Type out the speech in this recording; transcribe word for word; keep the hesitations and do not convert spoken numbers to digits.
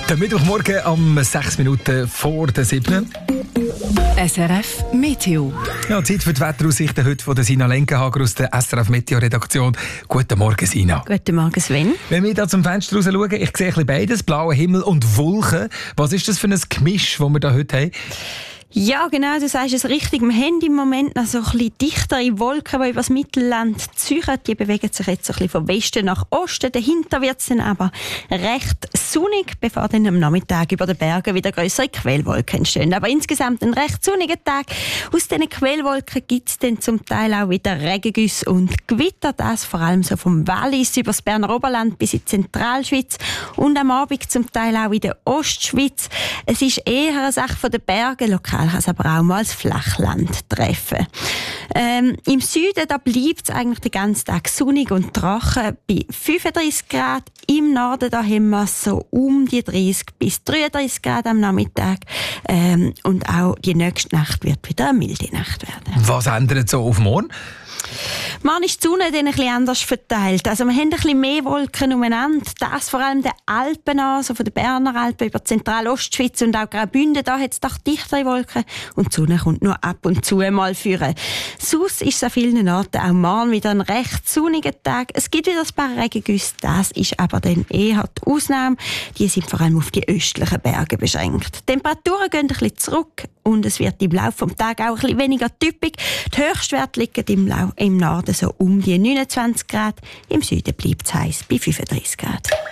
Der Mittwochmorgen am sechs Minuten vor der sieben. S R F Meteo. Ja, Zeit für die Wetteraussichten heute von der Sina Lenkenhager aus der S R F Meteo Redaktion. Guten Morgen, Sina. Guten Morgen, Sven. Wenn wir da zum Fenster raus schauen, ich sehe ein bisschen beides, blauer Himmel und Wolken. Was ist das für ein Gemisch, das wir da heute haben? Ja, genau, du sagst es richtig. Wir haben im Moment noch so ein bisschen dichtere Wolken, die über das Mittelland ziehen. Die bewegen sich jetzt so ein bisschen von Westen nach Osten. Dahinter wird es dann aber recht sonnig, bevor dann am Nachmittag über den Bergen wieder grössere Quellwolken entstehen. Aber insgesamt ein recht sonniger Tag. Aus diesen Quellwolken gibt es dann zum Teil auch wieder Regengüsse und Gewitter. Das vor allem so vom Wallis über das Berner Oberland bis in die Zentralschweiz und am Abend zum Teil auch in der Ostschweiz. Es ist eher eine Sache von den Bergen. Lokal kann es aber auch mal das Flachland treffen. Ähm, Im Süden da bleibt es eigentlich den ganzen Tag sonnig und trocken bei fünfunddreissig Grad. Im Norden da haben wir so um die dreißig bis dreiunddreissig Grad am Nachmittag. Ähm, und auch die nächste Nacht wird wieder eine milde Nacht werden. Was ändert so auf morgen? Morgen ist die Sonne dann ein bisschen anders verteilt. Also wir haben ein bisschen mehr Wolken umeinander. Das vor allem der Alpen an, so von den Berner Alpen über Zentralostschweiz und auch Graubünden. Da hat es doch dichtere Wolken und die Sonne kommt nur ab und zu mal führen. Sonst ist es an vielen Orten auch morgen wieder ein recht sonniger Tag. Es gibt wieder ein paar Regengüsse. Das ist aber dann eher die Ausnahme. Die sind vor allem auf die östlichen Berge beschränkt. Die Temperaturen gehen ein bisschen zurück und es wird im Laufe des Tages auch ein bisschen weniger typisch. Die Höchstwerte liegen im, Lau- im Norden so um die neunundzwanzig Grad. Im Süden bleibt es heiß bei fünfunddreissig Grad.